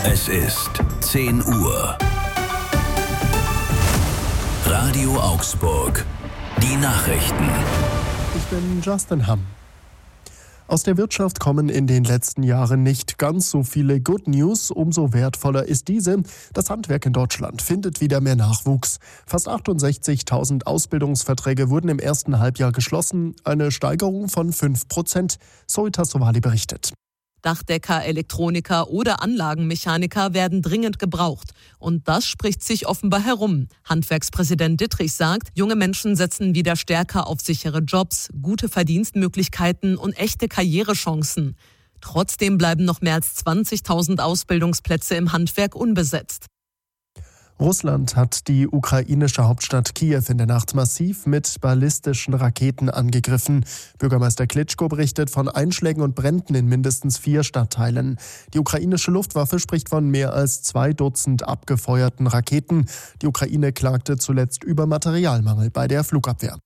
Es ist 10 Uhr. Radio Augsburg. Die Nachrichten. Ich bin Justin Hamm. Aus der Wirtschaft kommen in den letzten Jahren nicht ganz so viele Good News. Umso wertvoller ist diese. Das Handwerk in Deutschland findet wieder mehr Nachwuchs. Fast 68.000 Ausbildungsverträge wurden im ersten Halbjahr geschlossen. Eine Steigerung von 5%. Zoe Tassovali berichtet. Dachdecker, Elektroniker oder Anlagenmechaniker werden dringend gebraucht. Und das spricht sich offenbar herum. Handwerkspräsident Dittrich sagt, junge Menschen setzen wieder stärker auf sichere Jobs, gute Verdienstmöglichkeiten und echte Karrierechancen. Trotzdem bleiben noch mehr als 20.000 Ausbildungsplätze im Handwerk unbesetzt. Russland hat die ukrainische Hauptstadt Kiew in der Nacht massiv mit ballistischen Raketen angegriffen. Bürgermeister Klitschko berichtet von Einschlägen und Bränden in mindestens 4 Stadtteilen. Die ukrainische Luftwaffe spricht von mehr als 2 Dutzend abgefeuerten Raketen. Die Ukraine klagte zuletzt über Materialmangel bei der Flugabwehr.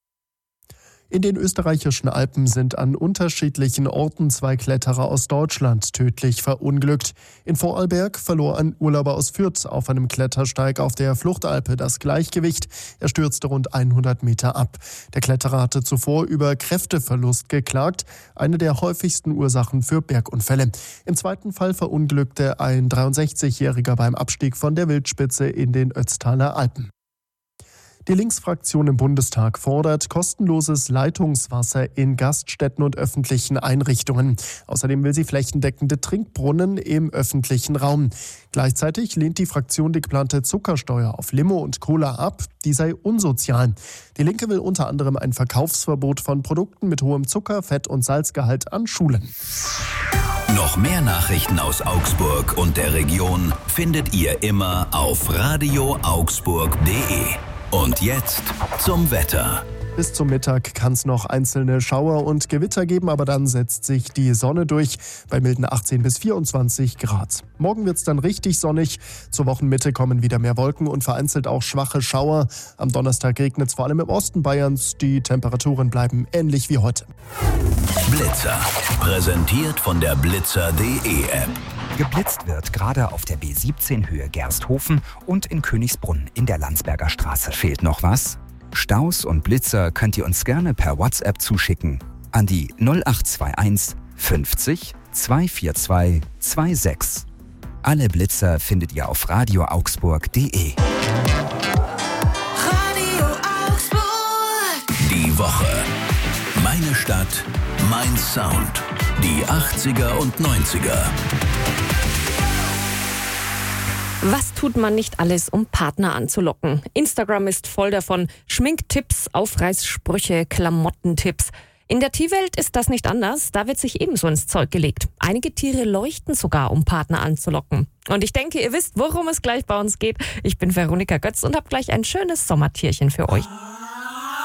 In den österreichischen Alpen sind an unterschiedlichen Orten 2 Kletterer aus Deutschland tödlich verunglückt. In Vorarlberg verlor ein Urlauber aus Fürth auf einem Klettersteig auf der Fluchtalpe das Gleichgewicht. Er stürzte rund 100 Meter ab. Der Kletterer hatte zuvor über Kräfteverlust geklagt, eine der häufigsten Ursachen für Bergunfälle. Im zweiten Fall verunglückte ein 63-Jähriger beim Abstieg von der Wildspitze in den Ötztaler Alpen. Die Linksfraktion im Bundestag fordert kostenloses Leitungswasser in Gaststätten und öffentlichen Einrichtungen. Außerdem will sie flächendeckende Trinkbrunnen im öffentlichen Raum. Gleichzeitig lehnt die Fraktion die geplante Zuckersteuer auf Limo und Cola ab. Die sei unsozial. Die Linke will unter anderem ein Verkaufsverbot von Produkten mit hohem Zucker-, Fett- und Salzgehalt an Schulen. Noch mehr Nachrichten aus Augsburg und der Region findet ihr immer auf radioaugsburg.de. Und jetzt zum Wetter. Bis zum Mittag kann es noch einzelne Schauer und Gewitter geben, aber dann setzt sich die Sonne durch bei milden 18 bis 24 Grad. Morgen wird es dann richtig sonnig. Zur Wochenmitte kommen wieder mehr Wolken und vereinzelt auch schwache Schauer. Am Donnerstag regnet es vor allem im Osten Bayerns. Die Temperaturen bleiben ähnlich wie heute. Blitzer. Präsentiert von der Blitzer.de App. Geblitzt wird gerade auf der B17 Höhe Gersthofen und in Königsbrunn in der Landsberger Straße. Fehlt noch was? Staus und Blitzer könnt ihr uns gerne per WhatsApp zuschicken an die 0821 50 242 26. Alle Blitzer findet ihr auf radioaugsburg.de. Radio Augsburg. Die Woche. Meine Stadt, mein Sound. Die 80er und 90er. Was tut man nicht alles, um Partner anzulocken? Instagram ist voll davon. Schminktipps, Aufreißsprüche, Klamottentipps. In der Tierwelt ist das nicht anders. Da wird sich ebenso ins Zeug gelegt. Einige Tiere leuchten sogar, um Partner anzulocken. Und ich denke, ihr wisst, worum es gleich bei uns geht. Ich bin Veronika Götz und habe gleich ein schönes Sommertierchen für euch.